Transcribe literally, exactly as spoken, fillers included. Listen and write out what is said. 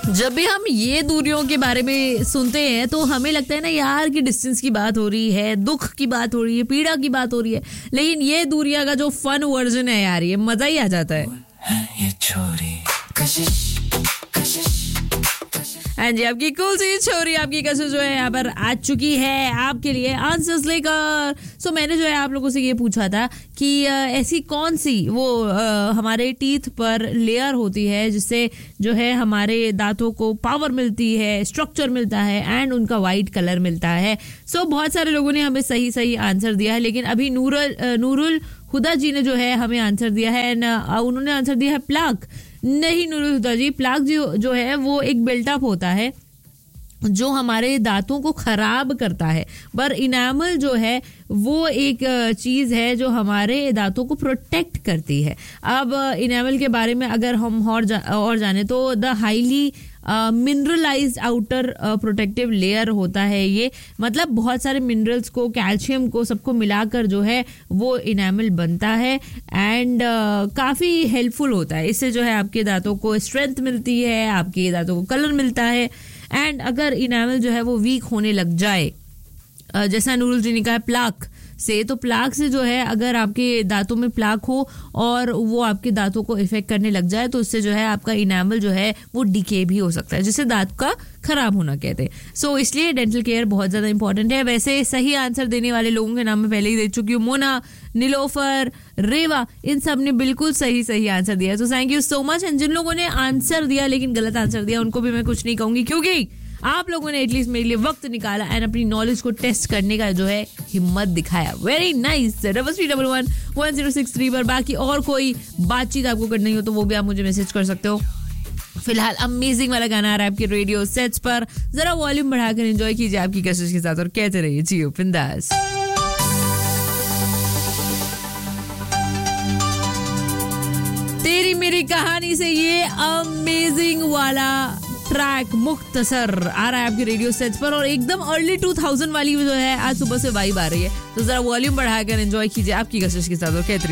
जब भी हम ये दूरियों के बारे में सुनते हैं तो हमें लगता है ना यार कि डिस्टेंस की बात हो रही है, दुख की बात हो रही है, पीड़ा की बात हो रही है, लेकिन ये दूरियां का जो फन वर्जन है यार, ये मजा ही आ जाता है। ये छोरी कशिश कशिश हाँ जी, आपकी कूल सी छोरी आपकी कशिश जो है यहाँ पर आ चुकी है आपके लिए आंसर्स लेकर। सो so, मैंने जो है आप लोगों से ये पूछा था कि ऐसी कौन सी वो आ, हमारे टीथ पर लेयर होती है जिससे जो है हमारे दांतों को पावर मिलती है, स्ट्रक्चर मिलता है एंड उनका वाइट कलर मिलता है। सो so, बहुत सारे लोगों ने हमें सही सही आंसर दिया है, लेकिन अभी नूरुल नूरुल हुदा जी ने जो है हमें आंसर दिया है एंड उन्होंने आंसर दिया है प्लाक। नहीं नूरुल हुदा जी, प्लाक जो जो है वो एक बिल्टअप होता है जो हमारे दांतों को खराब करता है, पर इनामल जो है वो एक चीज है जो हमारे दांतों को प्रोटेक्ट करती है। अब इनामल के बारे में अगर हम और जा, और जाने तो the highly मिनरलाइज्ड outer protective layer होता है ये, मतलब बहुत सारे मिनरल्स को, कैल्शियम को, सबको मिलाकर जो है वो इनामल बनता है एंड uh, काफ़ी हेल्पफुल होता है। इससे जो है आपके दांतों को स्ट्रेंथ मिलती है, आपके दांतों को कलर मिलता है एंड अगर इनामल जो है वो वीक होने लग जाए, uh, जैसा नूरुल जी ने कहा प्लाक से, तो प्लाक से जो है अगर आपके दांतों में प्लाक हो और वो आपके दांतों को इफेक्ट करने लग जाए तो उससे जो है आपका इनामल जो है वो डिके भी हो सकता है, जिसे दांत का खराब होना कहते हैं। सो so, इसलिए डेंटल केयर बहुत ज़्यादा इंपॉर्टेंट है। वैसे सही आंसर देने वाले लोगों के नाम मैं पहले ही दे चुकी हूँ, मोना, नीलोफर, रेवा, इन सब ने बिल्कुल सही सही आंसर दिया। तो thank you so much. And जिन लोगों ने आंसर दिया लेकिन गलत आंसर दिया उनको भी मैं कुछ नहीं कहूँगी, क्योंकि आप लोगों ने एटलीस्ट मेरे लिए वक्त निकाला एंड अपनी नॉलेज को टेस्ट करने का जो है हिम्मत दिखाया। Very nice. Double three double one one zero six three पर बाकी और कोई बातचीत आपको करनी हो तो वो भी आप मुझे मैसेज कर सकते हो। फिलहाल अमेजिंग वाला गाना आ रहा है आपके रेडियो सेट्स पर, जरा वॉल्यूम बढ़ाकर एंजॉय कीजिए आपकी कशिश के साथ और कहते रहिए जियो बिंदास। तेरी मेरी कहानी से ये अमेजिंग वाला ट्रैक मुख्तसर आ रहा है आपके रेडियो सेट्स पर और एकदम अर्ली टू थाउजेंड वाली जो है आज सुबह से वाइब आ रही है, तो जरा वॉल्यूम बढ़ाकर एंजॉय कीजिए आपकी कशिश के साथ और कहते